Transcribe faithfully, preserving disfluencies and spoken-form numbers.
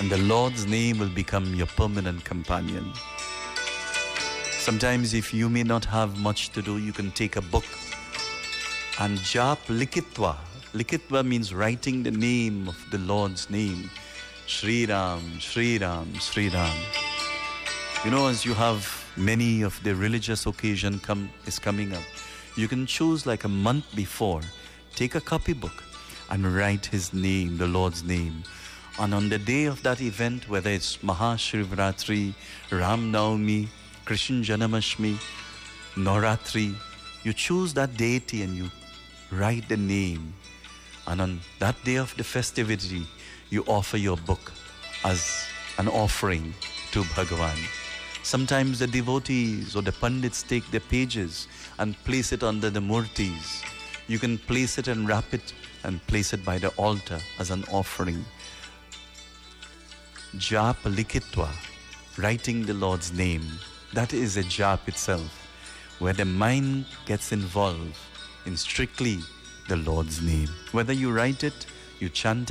and the Lord's name will become your permanent companion. Sometimes if you may not have much to do, you can take a book and jap likitva. Likitva means writing the name of the Lord's name. Shri Ram, Shri Ram, Shri Ram. You know, as you have many of the religious occasion come is coming up, you can choose like a month before, take a copybook and write his name, the Lord's name. And on the day of that event, whether it's Mahashivratri, Ram Navami, Krishna Janamashmi, Navratri, you choose that deity and you write the name. And on that day of the festivity, you offer your book as an offering to Bhagavan. Sometimes the devotees or the pandits take the pages and place it under the murtis. You can place it and wrap it and place it by the altar as an offering. Jap likitva, writing the Lord's name. That is a jap itself, where the mind gets involved in strictly the Lord's name. Whether you write it, you chant it,